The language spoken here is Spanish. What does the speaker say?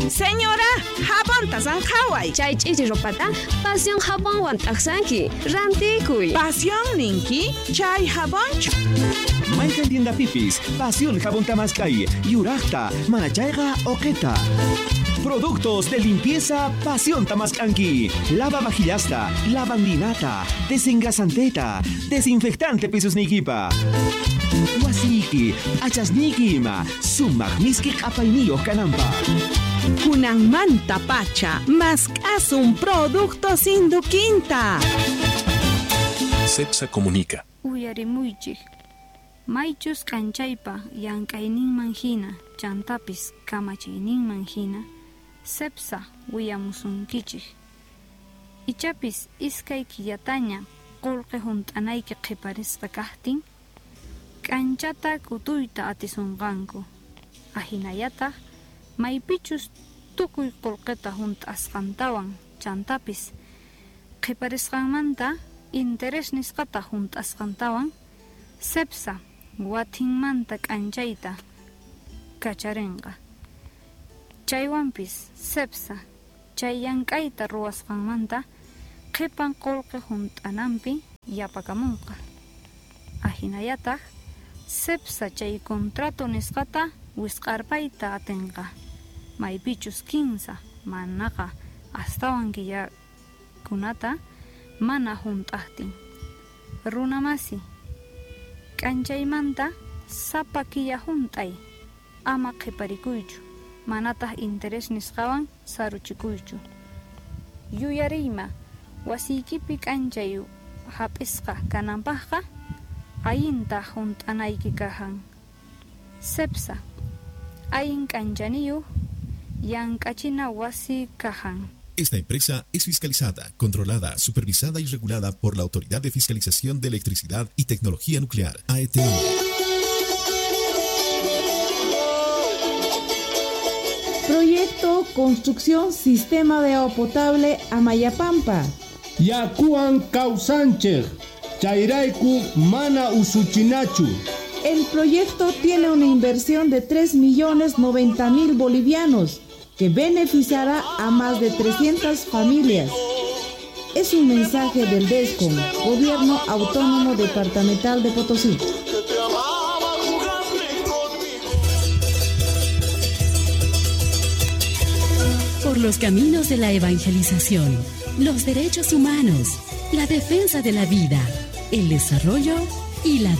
Señora, jabón tasan hawai. Chay ch'ichi ropata pasión japonwan t'aqsanki rantikuy. Pasión ninki, chay jabonchu. Maykan tienda pipis, pasión jabón tamascay, yurajta, manachayga oqueta. Productos de limpieza Pasión Tamascanqui. Lava vajillasta, lavandinata, desengrasanteta, desinfectante pisos niquipa. Wasiki, achasniquima, sumagniski apainillo canampa. Kunan manta pacha, mascas un producto sin duquinta. CEPSA comunica. Uyarimuychik. Maychus kanchaypa llank'ayninman hina, chantapis kamachiyninman hina, CEPSA wiyamusunkichik. Ichapis iskay killataña qullqi hunt'anayki qiparisqa kaqtin, k'anchata kutuyta atisunqanku. Ahinallataq maypichus tukuy qullqita hunt'asqantawan chantapis qiparisqanmanta interés nisqata hunt'asqantawan CEPSA watinmanta k'anchayta kacharinqa. Chaywanpis CEPSA chay llank'ayta ruwasqanmanta qipan qullqi hunt'ananpi yapakamunqa. Ahinallataq CEPSA chay contrato nisqata wisq'arpayta atinqa. Maypichus kinsa manaqa astawan killakunata mana hunt'aqtin. Runamasi k'anchaymanta sapa killa hunt'ay ama qiparikuychu, manataq interés nisqawan saruchikuychu. Yuyariyma wasiykipi k'anchay hap'isqa kananpaqqa ayinta hunt'anayki kahan. CEPSA ayin k'anchaniyuq llank'achina wasi kahan. Esta empresa es fiscalizada, controlada, supervisada y regulada por la Autoridad de Fiscalización de Electricidad y Tecnología Nuclear, AETN. Proyecto Construcción Sistema de Agua Potable Amayapampa. Yakuan Causancher, Chairaiku Mana Usuchinachu. El proyecto tiene una inversión de 3.090.000 bolivianos que beneficiará a más de 300 familias. Es un mensaje del DESCOM, Gobierno Autónomo Departamental de Potosí. Por los caminos de la evangelización, los derechos humanos, la defensa de la vida, el desarrollo y la